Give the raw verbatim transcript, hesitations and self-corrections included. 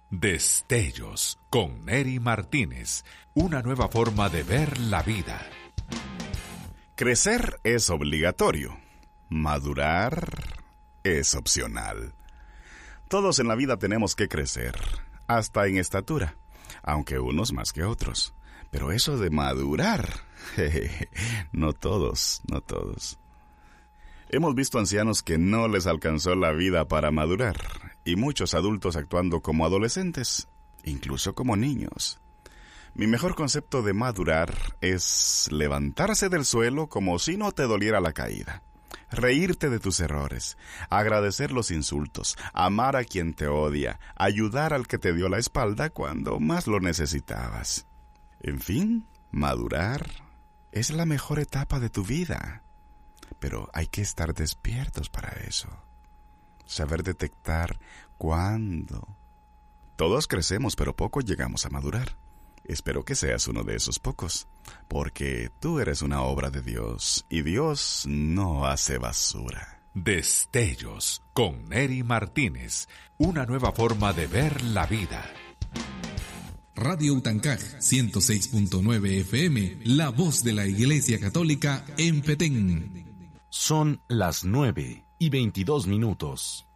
Destellos con Neri Martínez, una nueva forma de ver la vida. Crecer es obligatorio, madurar es opcional. Todos en la vida tenemos que crecer, hasta en estatura, aunque unos más que otros. Pero eso de madurar, jeje, no todos, no todos. Hemos visto ancianos que no les alcanzó la vida para madurar, y muchos adultos actuando como adolescentes, incluso como niños. Mi mejor concepto de madurar es levantarse del suelo como si no te doliera la caída, reírte de tus errores, agradecer los insultos, amar a quien te odia, ayudar al que te dio la espalda cuando más lo necesitabas. En fin, madurar es la mejor etapa de tu vida. Pero hay que estar despiertos para eso. Saber detectar cuándo. Todos crecemos, pero pocos llegamos a madurar. Espero que seas uno de esos pocos, porque tú eres una obra de Dios, y Dios no hace basura. Destellos con Neri Martínez, una nueva forma de ver la vida. Radio Utancaj ciento seis punto nueve F M, la voz de la Iglesia Católica en Petén. Son las nueve y veintidós minutos.